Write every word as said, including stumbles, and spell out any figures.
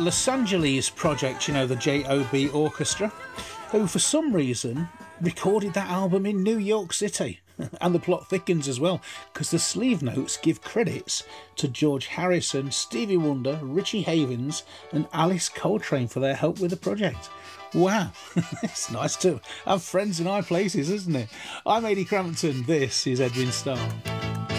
Los Angeles project, you know, the J O B Orchestra, who for some reason recorded that album in New York City. And the plot thickens as well, because the sleeve notes give credits to George Harrison, Stevie Wonder, Richie Havens and Alice Coltrane for their help with the project. Wow, it's nice to have friends in high places, isn't it? I'm Ady Crampton, this is Edwin Starr.